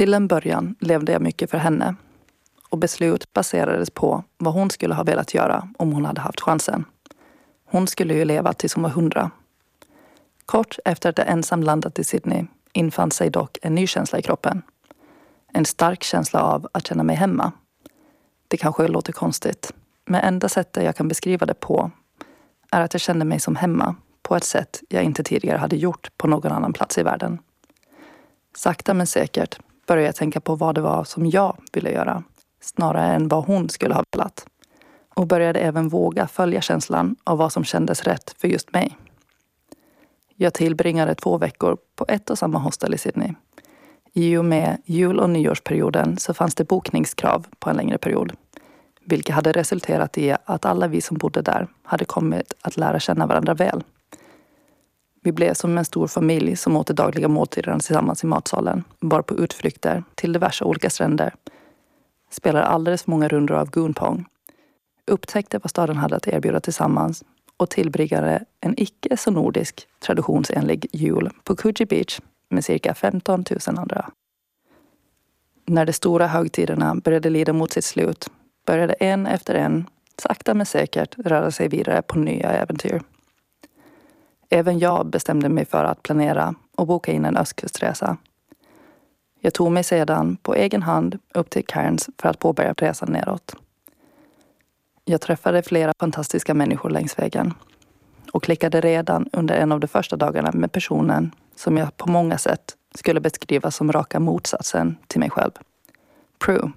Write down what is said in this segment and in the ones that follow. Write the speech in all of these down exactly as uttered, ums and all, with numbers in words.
Till en början levde jag mycket för henne och beslut baserades på vad hon skulle ha velat göra om hon hade haft chansen. Hon skulle ju leva tills hon var hundra. Kort efter att jag ensam landat i Sydney infann sig dock en ny känsla i kroppen. En stark känsla av att känna mig hemma. Det kanske låter konstigt, men enda sättet jag kan beskriva det på är att jag kände mig som hemma på ett sätt jag inte tidigare hade gjort på någon annan plats i världen. Sakta men säkert började jag tänka på vad det var som jag ville göra, snarare än vad hon skulle ha velat. Och började även våga följa känslan av vad som kändes rätt för just mig. Jag tillbringade två veckor på ett och samma hostel i Sydney. I och med jul- och nyårsperioden så fanns det bokningskrav på en längre period. Vilket hade resulterat i att alla vi som bodde där hade kommit att lära känna varandra väl. Vi blev som en stor familj som åt de dagliga måltiderna tillsammans i matsalen. Var på utflykter till diverse olika stränder. Spelade alldeles för många rundor av goonpong. Upptäckte vad staden hade att erbjuda tillsammans. Och tillbringade en icke så nordisk traditionsenlig jul på Coogee Beach med cirka femton tusen andra. När de stora högtiderna började lida mot sitt slut började en efter en sakta men säkert röra sig vidare på nya äventyr. Även jag bestämde mig för att planera och boka in en östkustresa. Jag tog mig sedan på egen hand upp till Cairns för att påbörja resan neråt. Jag träffade flera fantastiska människor längs vägen och klickade redan under en av de första dagarna med personen som jag på många sätt skulle beskriva som raka motsatsen till mig själv. Prue.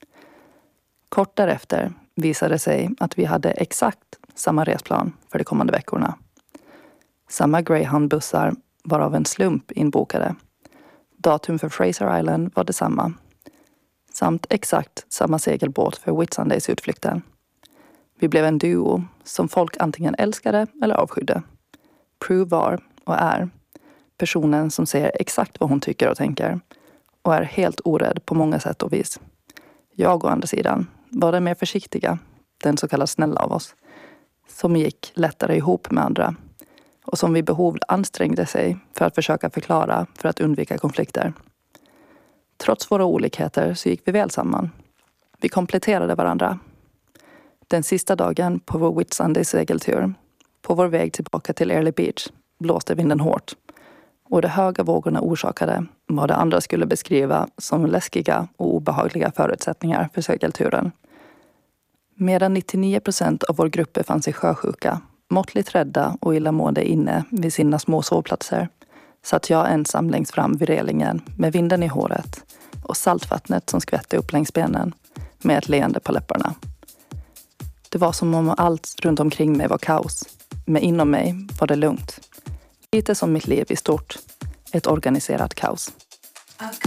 Kort därefter visade det sig att vi hade exakt samma resplan för de kommande veckorna. Samma Greyhound-bussar var av en slump inbokade. Datum för Fraser Island var detsamma. Samt exakt samma segelbåt för Whitsundays-utflykten. Vi blev en duo som folk antingen älskade eller avskydde. Prue var och är personen som säger exakt vad hon tycker och tänker. Och är helt orädd på många sätt och vis. Jag å andra sidan var den mer försiktiga, den så kallade snälla av oss. Som gick lättare ihop med andra. Och som vid behov ansträngde sig för att försöka förklara för att undvika konflikter. Trots våra olikheter så gick vi väl samman. Vi kompletterade varandra. Den sista dagen på vår Whitsundays segeltur, på vår väg tillbaka till Airlie Beach, blåste vinden hårt. Och de höga vågorna orsakade vad de andra skulle beskriva som läskiga och obehagliga förutsättningar för segelturen. Medan nittionio procent av vår grupp befann sig sjösjuka, måttligt rädda och illamående inne vid sina små sovplatser, satt jag ensam längst fram vid relingen med vinden i håret och saltvattnet som skvätte upp längs benen med ett leende på läpparna. Det var som om allt runt omkring mig var kaos, men inom mig var det lugnt. Lite som mitt liv i stort, ett organiserat kaos.